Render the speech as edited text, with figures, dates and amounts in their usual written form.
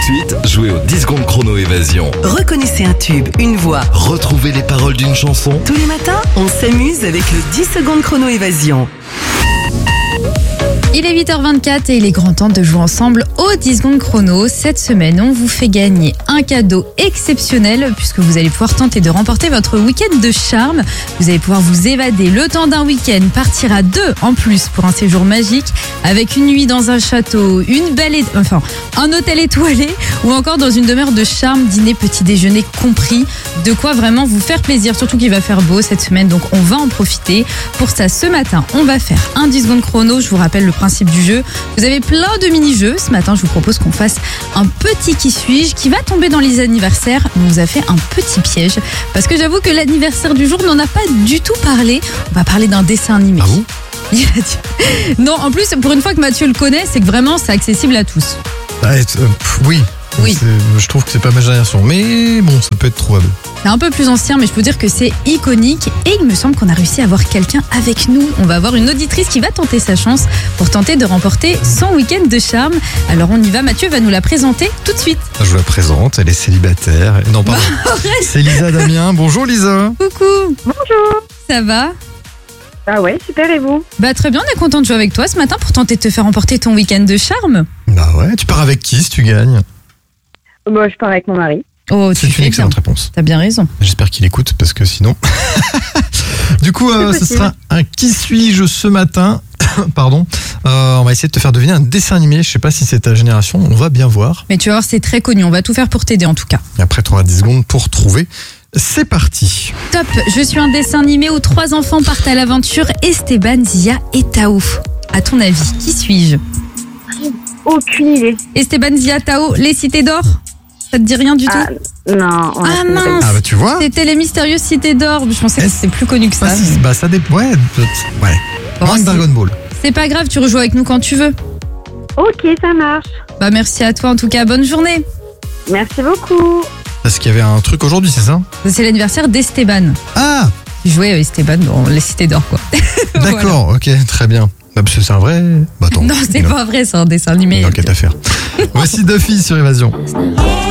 de suite, jouez au 10 secondes chrono évasion. Reconnaissez un tube, une voix. Retrouvez les paroles d'une chanson. Tous les matins, on s'amuse avec le 10 secondes chrono évasion. Il est 8h24 et il est grand temps de jouer ensemble au 10 secondes chrono. Cette semaine, on vous fait gagner un cadeau exceptionnel puisque vous allez pouvoir tenter de remporter votre week-end de charme. Vous allez pouvoir vous évader le temps d'un week-end, partir à 2 en plus pour un séjour magique avec une nuit dans un château, un hôtel étoilé ou encore dans une demeure de charme, dîner, petit déjeuner compris. De quoi vraiment vous faire plaisir, surtout qu'il va faire beau cette semaine, donc on va en profiter. Pour ça, ce matin, on va faire un 10 secondes chrono. Je vous rappelle le principe du jeu. Vous avez plein de mini-jeux. Ce matin, je vous propose qu'on fasse un petit qui suis-je qui va tomber dans les anniversaires. On vous a fait un petit piège parce que j'avoue que l'anniversaire du jour n'en a pas du tout parlé. On va parler d'un dessin animé. Ah bon ? Non, en plus, pour une fois que Mathieu le connaît, c'est que vraiment, c'est accessible à tous. Oui. Oui. Je trouve que c'est pas ma génération, mais bon, ça peut être trouvable. C'est un peu plus ancien, mais je peux dire que c'est iconique. Et il me semble qu'on a réussi à avoir quelqu'un avec nous. On va avoir une auditrice qui va tenter sa chance pour tenter de remporter son week-end de charme. Alors on y va, Mathieu va nous la présenter tout de suite. Je vous la présente, elle est célibataire. Non, pardon. C'est Lisa Damien. Bonjour Lisa. Coucou. Bonjour. Ça va ? Ah ouais, super, et vous? Bah très bien, on est content de jouer avec toi ce matin pour tenter de te faire remporter ton week-end de charme. Bah ouais, tu pars avec qui si tu gagnes ? Moi, je pars avec mon mari. Oh, C'est une excellente réponse. T'as bien raison. J'espère qu'il écoute parce que sinon... Du coup, ce sera un qui suis-je ce matin. Pardon. On va essayer de te faire deviner un dessin animé. Je sais pas si c'est ta génération, on va bien voir. Mais tu vas voir, c'est très connu. On va tout faire pour t'aider en tout cas. Et après, tu auras 10 secondes pour trouver. C'est parti. Top, je suis un dessin animé où 3 enfants partent à l'aventure, Esteban, Zia et Tao. À ton avis, qui suis-je? Aucune idée. Esteban, Zia, Tao, les cités d'or? Ça te dit rien du tout? Non. Ah mince, Ah bah tu vois. c'était les mystérieuses cités d'or. Je pensais que c'était plus connu que ça. Ah, si, bah ça dépend. Ouais. Bon, Moins que Dragon Ball. C'est pas grave, tu rejoues avec nous quand tu veux. Ok, ça marche. Bah merci à toi en tout cas, bonne journée. Merci beaucoup. Parce qu'il y avait un truc aujourd'hui, c'est ça? C'est l'anniversaire d'Esteban. Ah, Il jouait Esteban dans les cités d'or quoi. d'accord, ok, très bien. Bah, parce que c'est un vrai bâton. Non, c'est pas vrai, c'est un dessin animé. Une enquête à faire. Voici Duffy sur Évasion.